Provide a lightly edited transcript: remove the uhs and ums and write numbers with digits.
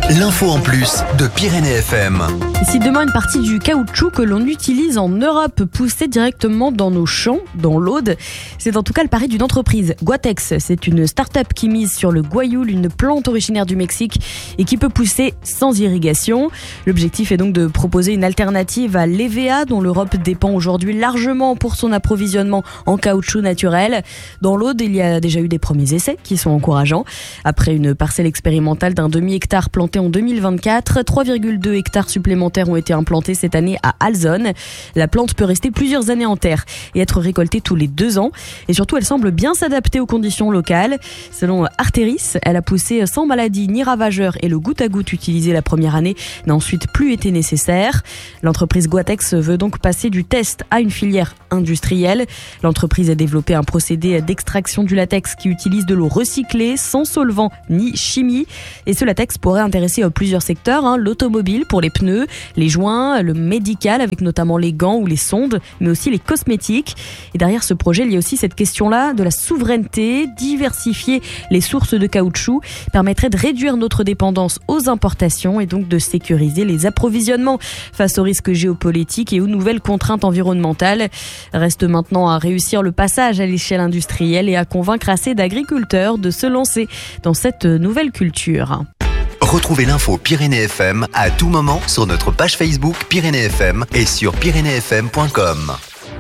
L'info en plus de Pyrénées FM. Et si demain une partie du caoutchouc que l'on utilise en Europe poussait directement dans nos champs, dans l'Aude, c'est en tout cas le pari d'une entreprise. Guatex, c'est une start-up qui mise sur le guayoul, une plante originaire du Mexique et qui peut pousser sans irrigation. L'objectif est donc de proposer une alternative à l'EVA dont l'Europe dépend aujourd'hui largement pour son approvisionnement en caoutchouc naturel. Dans l'Aude, il y a déjà eu des premiers essais qui sont encourageants. Après une parcelle expérimentale d'un demi-hectare planté en 2024, 3,2 hectares supplémentaires ont été implantés cette année à Alzonne. La plante peut rester plusieurs années en terre et être récoltée tous les 2 ans. Et surtout, elle semble bien s'adapter aux conditions locales. Selon Arteris, elle a poussé sans maladie ni ravageur et le goutte à goutte utilisé la première année n'a ensuite plus été nécessaire. L'entreprise Guatex veut donc passer du test à une filière industrielle. L'entreprise a développé un procédé d'extraction du latex qui utilise de l'eau recyclée sans solvant ni chimie. Et ce latex pourrait intéresser plusieurs secteurs, l'automobile pour les pneus, les joints, le médical avec notamment les gants ou les sondes, mais aussi les cosmétiques. Et derrière ce projet, il y a aussi cette question-là de la souveraineté. Diversifier les sources de caoutchouc permettrait de réduire notre dépendance aux importations et donc de sécuriser les approvisionnements face aux risques géopolitiques et aux nouvelles contraintes environnementales. Reste maintenant à réussir le passage à l'échelle industrielle et à convaincre assez d'agriculteurs de se lancer dans cette nouvelle culture. Retrouvez l'info Pyrénées FM à tout moment sur notre page Facebook Pyrénées FM et sur pyrénéesfm.com.